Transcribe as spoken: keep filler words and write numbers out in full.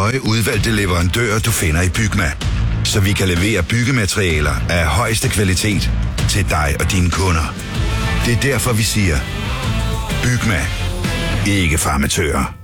nøje udvalgte leverandører, du finder i Bygma, så vi kan levere byggematerialer af højeste kvalitet til dig og dine kunder. Det er derfor, vi siger, Bygma. Ikke farmatører.